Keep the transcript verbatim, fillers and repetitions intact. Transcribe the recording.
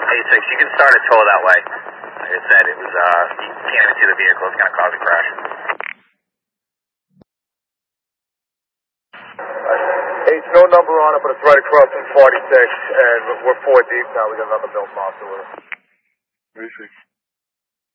eight six, you can start a tow that way. Like I said, it was, uh, you can't even see the vehicle. It's going to cause a crash. Hey, it's no number on it, but it's right across from forty-six, and we're four deep now. We got another Bill Foster with us. Easy.